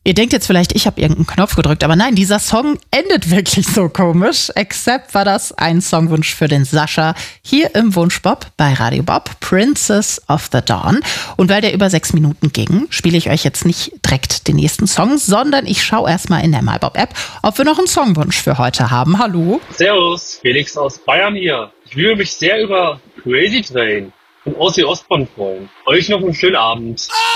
Ihr denkt jetzt vielleicht, ich habe irgendeinen Knopf gedrückt, aber nein, dieser Song endet wirklich so komisch. Except war das ein Songwunsch für den Sascha hier im Wunschbob bei Radio Bob, Princess of the Dawn. Und weil der über 6 Minuten ging, spiele ich euch jetzt nicht direkt den nächsten Song, sondern ich schaue erstmal in der MyBob-App, ob wir noch einen Songwunsch für heute haben. Hallo? Servus, Felix aus Bayern hier. Ich würde mich sehr über Crazy Train und Ozzy Osbourne freuen. Euch noch einen schönen Abend.